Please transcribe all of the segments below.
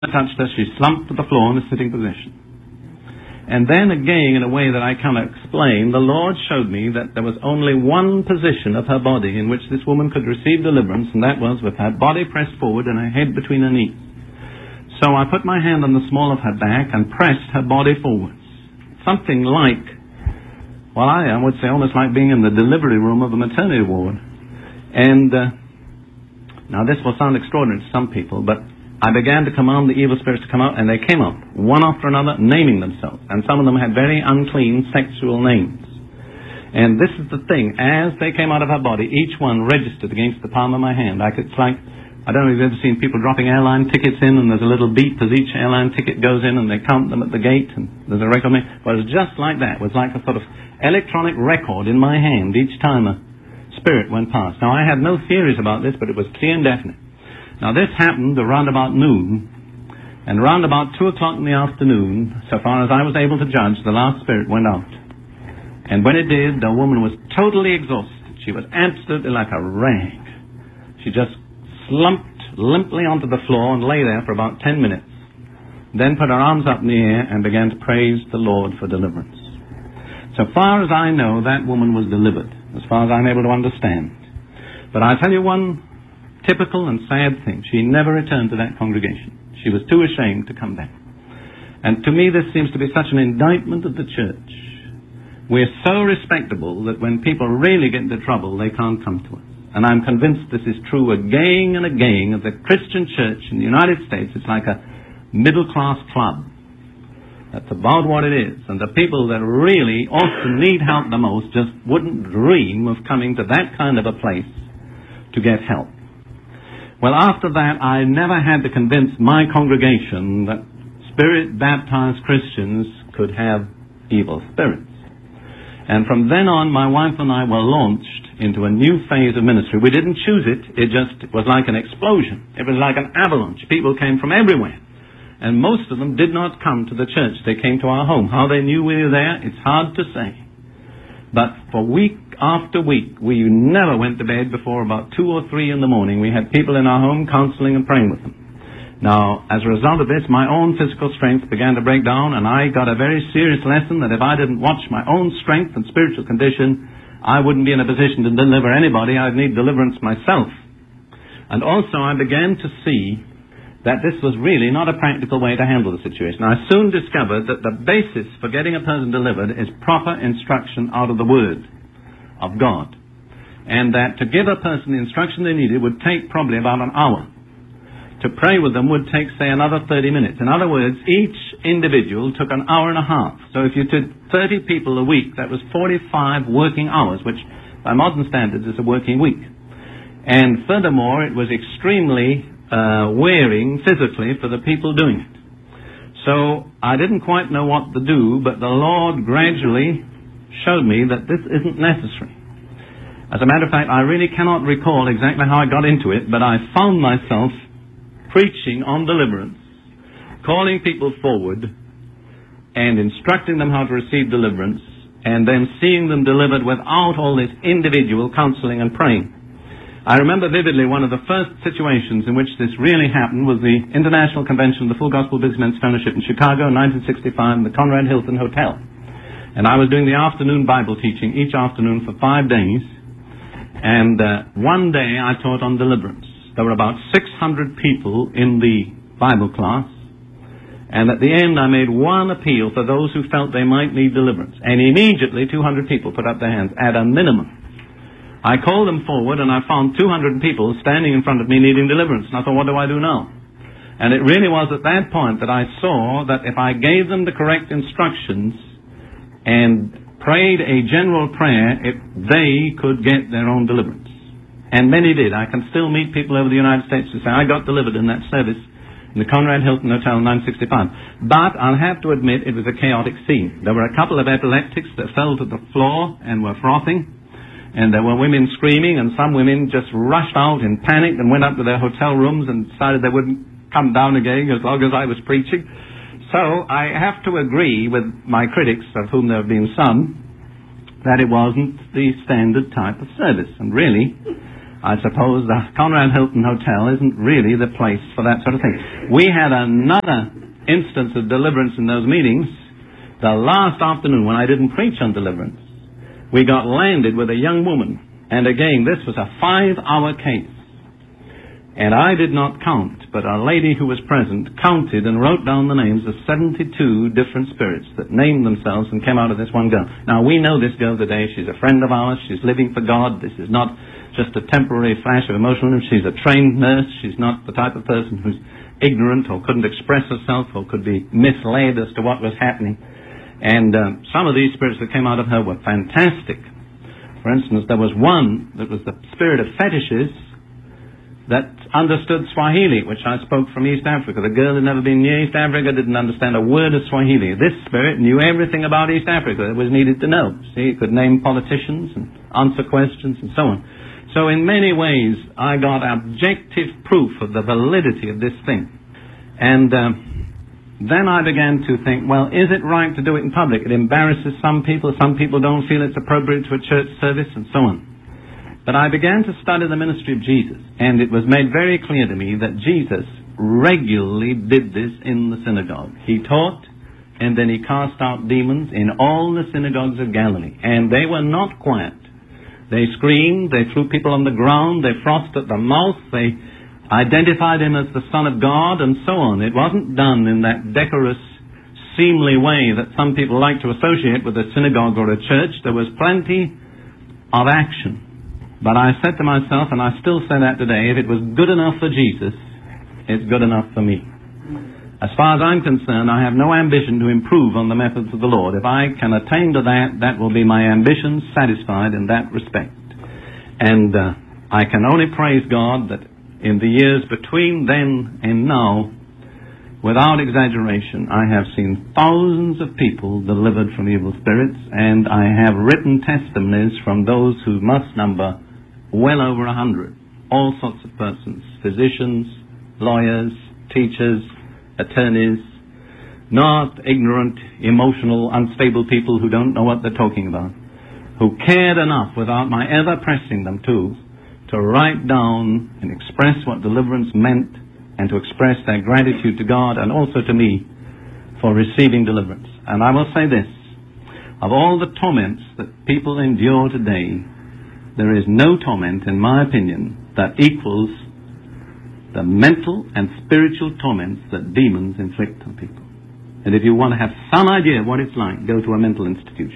I touched her, she slumped to the floor in a sitting position. And then again, in a way that I cannot explain, the Lord showed me that there was only one position of her body in which this woman could receive deliverance, and that was with her body pressed forward and her head between her knees. So I put my hand on the small of her back and pressed her body forwards. Something like, well, I would say almost like being in the delivery room of a maternity ward. And now this will sound extraordinary to some people, but I began to command the evil spirits to come out, and they came out, one after another, naming themselves. And some of them had very unclean sexual names. And this is the thing, as they came out of her body, each one registered against the palm of my hand. It's like, I don't know if you've ever seen people dropping airline tickets in, and there's a little beep as each airline ticket goes in, and they count them at the gate, and there's a record. Well, it was just like that. It was like a sort of electronic record in my hand each time a spirit went past. Now, I had no theories about this, but it was clear and definite. Now, this happened around about noon, and around about 2 o'clock in the afternoon, so far as I was able to judge, the last spirit went out. And when it did, the woman was totally exhausted. She was absolutely like a rag. She just slumped limply onto the floor and lay there for about 10 minutes, then put her arms up in the air and began to praise the Lord for deliverance. So far as I know, that woman was delivered, as far as I'm able to understand. But I'll tell you one typical and sad thing. She never returned to that congregation. She was too ashamed to come back. And to me, this seems to be such an indictment of the church. We're so respectable that when people really get into trouble, they can't come to us. And I'm convinced this is true again and again of the Christian church in the United States. It's like a middle-class club. That's about what it is. And the people that really often need help the most just wouldn't dream of coming to that kind of a place to get help. Well, after that, I never had to convince my congregation that Spirit-baptized Christians could have evil spirits. And from then on, my wife and I were launched into a new phase of ministry. We didn't choose it. It just was like an explosion. It was like an avalanche. People came from everywhere. And most of them did not come to the church. They came to our home. How they knew we were there, it's hard to say. But for week after week, we never went to bed before about 2 or 3 in the morning. We had people in our home counseling and praying with them. Now, as a result of this, my own physical strength began to break down, and I got a very serious lesson that if I didn't watch my own strength and spiritual condition, I wouldn't be in a position to deliver anybody. I'd need deliverance myself. And also, I began to see that this was really not a practical way to handle the situation. I soon discovered that the basis for getting a person delivered is proper instruction out of the Word of God. And that to give a person the instruction they needed would take probably about an hour. To pray with them would take, say, another 30 minutes. In other words, each individual took an hour and a half. So if you did 30 people a week, that was 45 working hours, which by modern standards is a working week. And furthermore, it was extremely wearing physically for the people doing it. So I didn't quite know what to do, but the Lord gradually showed me that this isn't necessary. As a matter of fact, I really cannot recall exactly how I got into it, but I found myself preaching on deliverance, calling people forward and instructing them how to receive deliverance, and then seeing them delivered without all this individual counseling and praying. I remember vividly one of the first situations in which this really happened was the International Convention of the Full Gospel Businessmen's Fellowship in Chicago in 1965 in the Conrad Hilton Hotel. And I was doing the afternoon Bible teaching each afternoon for 5 days. And one day I taught on deliverance. There were about 600 people in the Bible class. And at the end I made one appeal for those who felt they might need deliverance. And immediately 200 people put up their hands at a minimum. I called them forward and I found 200 people standing in front of me needing deliverance. And I thought, what do I do now? And it really was at that point that I saw that if I gave them the correct instructions and prayed a general prayer, they could get their own deliverance. And many did. I can still meet people over the United States who say, I got delivered in that service in the Conrad Hilton Hotel in 1965. But I'll have to admit it was a chaotic scene. There were a couple of epileptics that fell to the floor and were frothing. And there were women screaming, and some women just rushed out in panic and went up to their hotel rooms and decided they wouldn't come down again as long as I was preaching. So I have to agree with my critics, of whom there have been some, that it wasn't the standard type of service. And really, I suppose the Conrad Hilton Hotel isn't really the place for that sort of thing. We had another instance of deliverance in those meetings the last afternoon when I didn't preach on deliverance. We got landed with a young woman, and again, this was a 5-hour case. And I did not count, but a lady who was present counted and wrote down the names of 72 different spirits that named themselves and came out of this one girl. Now, we know this girl today. She's a friend of ours. She's living for God. This is not just a temporary flash of emotion. She's a trained nurse. She's not the type of person who's ignorant or couldn't express herself or could be misled as to what was happening. And some of these spirits that came out of her were fantastic. For instance, there was one that was the spirit of fetishes that understood Swahili, which I spoke from East Africa. The girl had never been near East Africa, didn't understand a word of Swahili. This spirit knew everything about East Africa that was needed to know. See, it could name politicians and answer questions and so on. So in many ways, I got objective proof of the validity of this thing. And then I began to think, well, is it right to do it in public? It embarrasses some people don't feel it's appropriate to a church service, and so on. But I began to study the ministry of Jesus, and it was made very clear to me that Jesus regularly did this in the synagogue. He taught, and then he cast out demons in all the synagogues of Galilee, and they were not quiet. They screamed, they threw people on the ground, they frothed at the mouth, they identified him as the Son of God, and so on. It wasn't done in that decorous, seemly way that some people like to associate with a synagogue or a church. There was plenty of action. But I said to myself, and I still say that today, if it was good enough for Jesus, it's good enough for me. As far as I'm concerned, I have no ambition to improve on the methods of the Lord. If I can attain to that, that will be my ambition satisfied in that respect. And I can only praise God that in the years between then and now, without exaggeration, I have seen thousands of people delivered from evil spirits, and I have written testimonies from those who must number well over 100. All sorts of persons, physicians, lawyers, teachers, attorneys, not ignorant, emotional, unstable people who don't know what they're talking about, who cared enough without my ever pressing them to write down and express what deliverance meant and to express their gratitude to God and also to me for receiving deliverance. And I will say this, of all the torments that people endure today, there is no torment, in my opinion, that equals the mental and spiritual torments that demons inflict on people. And if you want to have some idea of what it's like, go to a mental institution.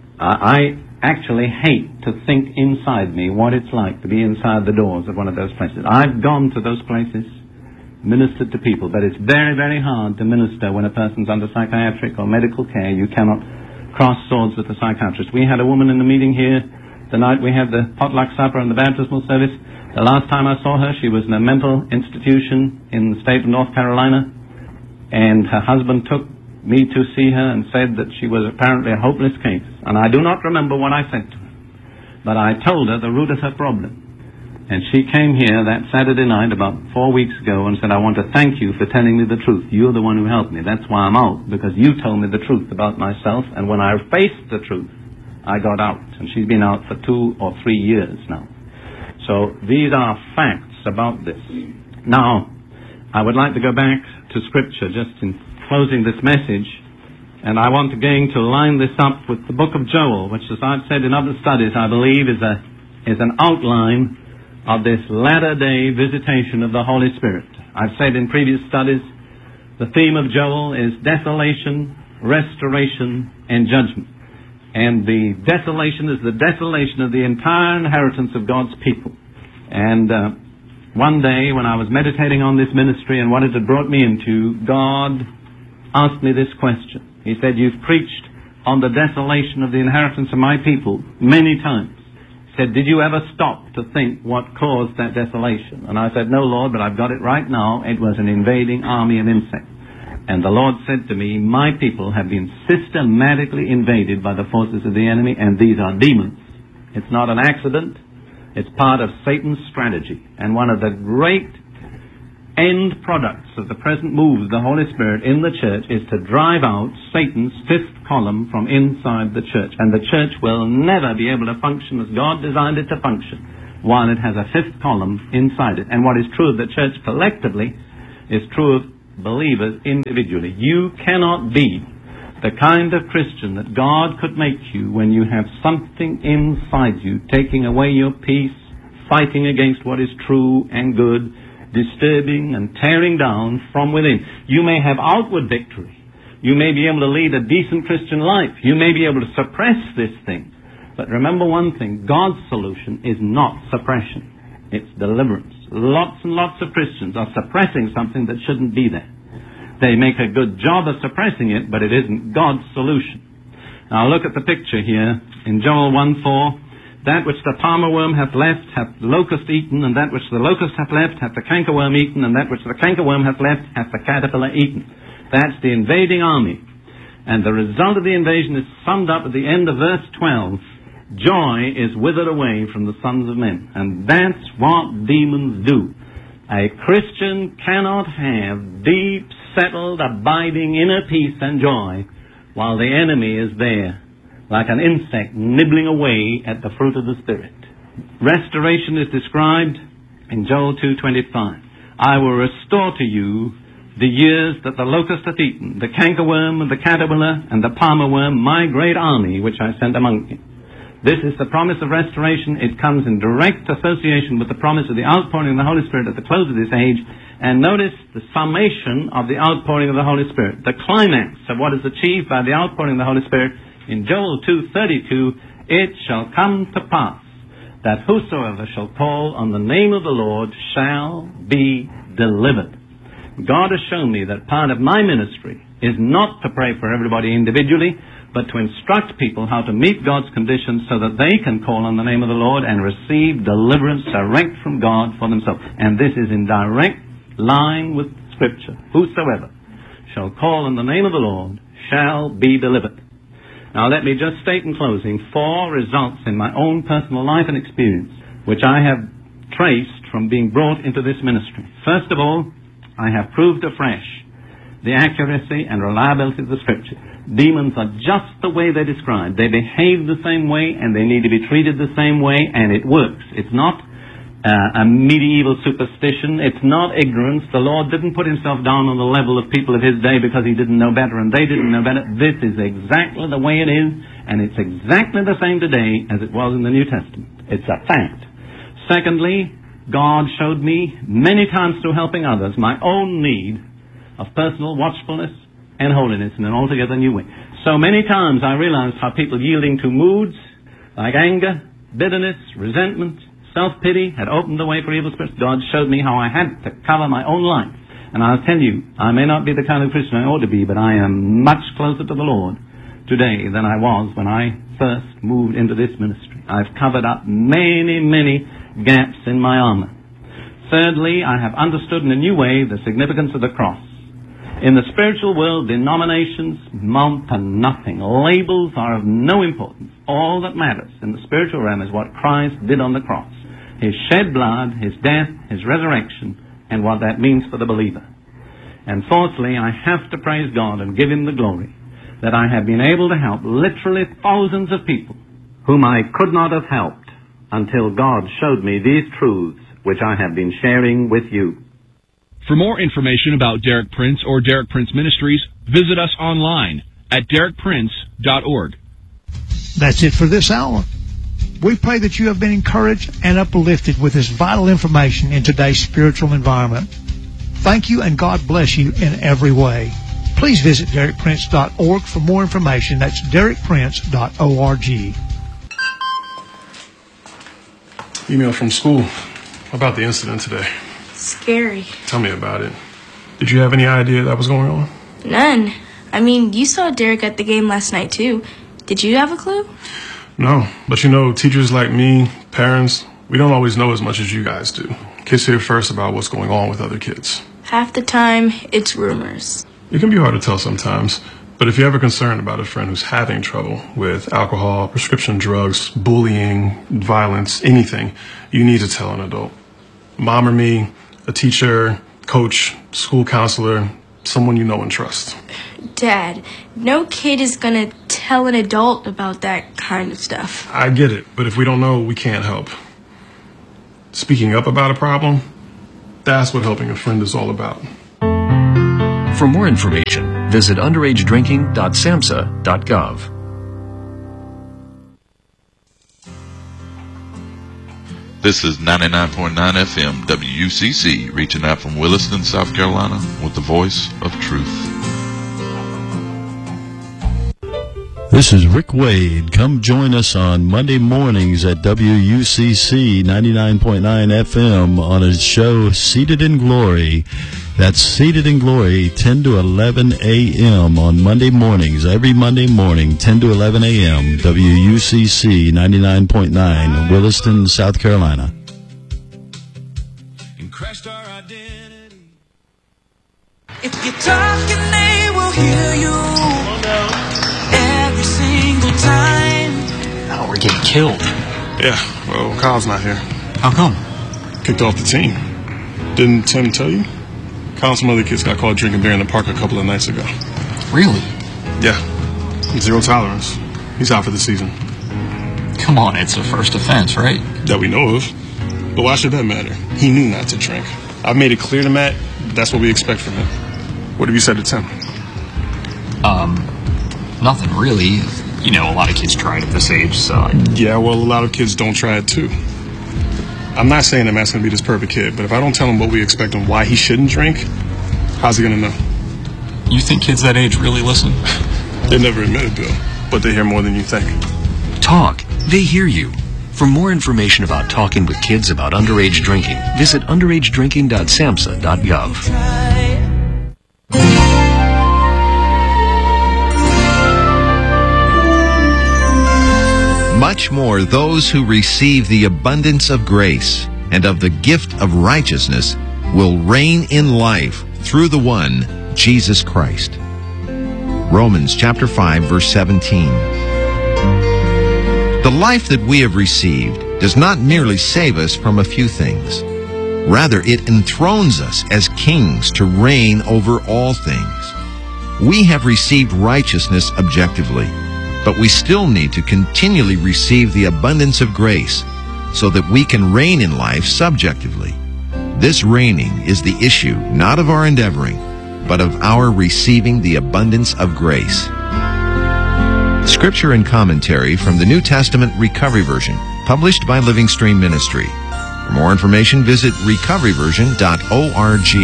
I actually hate to think inside me what it's like to be inside the doors of one of those places. I've gone to those places, ministered to people, but it's very, very hard to minister when a person's under psychiatric or medical care. You cannot cross swords with the psychiatrist. We had a woman in the meeting here the night we had the potluck supper and the baptismal service. The last time I saw her, she was in a mental institution in the state of North Carolina, and her husband took me to see her and said that she was apparently a hopeless case. And I do not remember what I said to her, but I told her the root of her problem. And she came here that Saturday night about 4 weeks ago and said, I want to thank you for telling me the truth. You're the one who helped me. That's why I'm out, because you told me the truth about myself, and when I faced the truth, I got out. And she's been out for 2 or 3 years now. So these are facts about this. Now, I would like to go back to Scripture just in closing this message, and I want again to line this up with the book of Joel, which, as I've said in other studies, I believe is an outline of this latter-day visitation of the Holy Spirit. I've said in previous studies, the theme of Joel is desolation, restoration, and judgment. And the desolation is the desolation of the entire inheritance of God's people. And one day when I was meditating on this ministry and what it had brought me into, God asked me this question. He said, you've preached on the desolation of the inheritance of my people many times. He said, did you ever stop to think what caused that desolation? And I said, no, Lord, but I've got it right now. It was an invading army of insects. And the Lord said to me, my people have been systematically invaded by the forces of the enemy, and these are demons. It's not an accident. It's part of Satan's strategy. And one of the great end products of the present move of the Holy Spirit in the church is to drive out Satan's fifth column from inside the church. And the church will never be able to function as God designed it to function while it has a fifth column inside it. And what is true of the church collectively is true of believers individually. You cannot be the kind of Christian that God could make you when you have something inside you taking away your peace, fighting against what is true and good, disturbing and tearing down from within. You may have outward victory. You may be able to lead a decent Christian life. You may be able to suppress this thing. But remember one thing, God's solution is not suppression. It's deliverance. Lots and lots of Christians are suppressing something that shouldn't be there. They make a good job of suppressing it, but it isn't God's solution. Now look at the picture here in Joel 1:4. That which the palmer worm hath left hath the locust eaten, and that which the locust hath left hath the cankerworm eaten, and that which the cankerworm hath left hath the caterpillar eaten. That's the invading army. And the result of the invasion is summed up at the end of verse 12. Joy is withered away from the sons of men. And that's what demons do. A Christian cannot have deep, settled, abiding inner peace and joy while the enemy is there, like an insect nibbling away at the fruit of the Spirit. Restoration is described in Joel 2:25. I will restore to you the years that the locust hath eaten, the cankerworm and the caterpillar and the palmer worm, my great army which I sent among you. This is the promise of restoration. It comes in direct association with the promise of the outpouring of the Holy Spirit at the close of this age. And notice the summation of the outpouring of the Holy Spirit. The climax of what is achieved by the outpouring of the Holy Spirit in Joel 2:32, it shall come to pass that whosoever shall call on the name of the Lord shall be delivered. God has shown me that part of my ministry is not to pray for everybody individually, but to instruct people how to meet God's conditions so that they can call on the name of the Lord and receive deliverance direct from God for themselves. And this is in direct line with Scripture. Whosoever shall call on the name of the Lord shall be delivered. Now let me just state in closing 4 results in my own personal life and experience, which I have traced from being brought into this ministry. First of all, I have proved afresh the accuracy and reliability of the Scripture. Demons are just the way they're described. They behave the same way, and they need to be treated the same way, and it works. It's not a medieval superstition. It's not ignorance. The Lord didn't put himself down on the level of people of his day because he didn't know better and they didn't know better. This is exactly the way it is, and it's exactly the same today as it was in the New Testament. It's a fact. Secondly, God showed me many times through helping others my own need of personal watchfulness and holiness in an altogether new way. So many times I realized how people yielding to moods like anger, bitterness, resentment, self-pity had opened the way for evil spirits. God showed me how I had to cover my own life. And I'll tell you, I may not be the kind of Christian I ought to be, but I am much closer to the Lord today than I was when I first moved into this ministry. I've covered up many, many gaps in my armor. Thirdly, I have understood in a new way the significance of the cross. In the spiritual world, denominations amount to nothing. Labels are of no importance. All that matters in the spiritual realm is what Christ did on the cross. His shed blood, His death, His resurrection, and what that means for the believer. And fourthly, I have to praise God and give Him the glory that I have been able to help literally thousands of people whom I could not have helped until God showed me these truths which I have been sharing with you. For more information about Derek Prince or Derek Prince Ministries, visit us online at derekprince.org. That's it for this hour. We pray that you have been encouraged and uplifted with this vital information in today's spiritual environment. Thank you, and God bless you in every way. Please visit derekprince.org for more information. That's derekprince.org. Email from school about the incident today. Scary. Tell me about it. Did you have any idea that was going on? None. I mean, you saw Derek at the game last night, too. Did you have a clue? No, but you know, teachers like me, parents, we don't always know as much as you guys do. Kids hear first about what's going on with other kids. Half the time, it's rumors. It can be hard to tell sometimes, but if you're ever concerned about a friend who's having trouble with alcohol, prescription drugs, bullying, violence, anything, you need to tell an adult. Mom or me, a teacher, coach, school counselor, someone you know and trust. Dad, no kid is gonna tell an adult about that kind of stuff. I get it, but if we don't know, we can't help. speaking up about a problem, that's what helping a friend is all about. For more information, visit underagedrinking.samhsa.gov. This is 99.9 FM WUCC, reaching out from Williston, South Carolina, with the voice of truth. This is Rick Wade. Come join us on Monday mornings at WUCC 99.9 FM on a show, Seated in Glory. That's Seated in Glory, 10 to 11 a.m. on Monday mornings, every Monday morning, 10 to 11 a.m., WUCC 99.9, Williston, South Carolina. And crashed our identity. If you're talking, they will hear you every single time. Oh, we're getting killed. Yeah, well, Kyle's not here. How come? Kicked off the team. Didn't Tim tell you? Kyle and some other kids got caught drinking beer in the park a couple of nights ago. Really? Yeah. Zero tolerance. He's out for the season. Come on, it's a first offense, right? That we know of. But why should that matter? He knew not to drink. I've made it clear to Matt that's what we expect from him. What have you said to Tim? Nothing really. You know, a lot of kids try it at this age, so... Yeah, well, a lot of kids don't try it too. I'm not saying that Matt's going to be this perfect kid, but if I don't tell him what we expect and why he shouldn't drink, how's he going to know? You think kids that age really listen? They never admit it, Bill, but they hear more than you think. Talk. They hear you. For more information about talking with kids about underage drinking, visit underagedrinking.samhsa.gov. Much more those who receive the abundance of grace and of the gift of righteousness will reign in life through the one, Jesus Christ. Romans chapter 5, verse 17. The life that we have received does not merely save us from a few things. Rather, it enthrones us as kings to reign over all things. We have received righteousness objectively, but we still need to continually receive the abundance of grace so that we can reign in life subjectively. This reigning is the issue not of our endeavoring, but of our receiving the abundance of grace. Scripture and commentary from the New Testament Recovery Version, published by Living Stream Ministry. For more information, visit recoveryversion.org.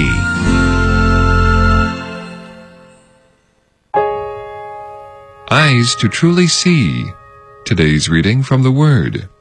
Eyes to truly see. Today's reading from the Word.